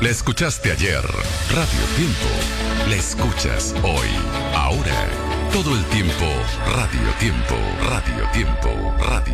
La escuchaste ayer. Radio Tiempo. La escuchas hoy. Ahora. Todo el tiempo. Radio Tiempo. Radio Tiempo. Radio.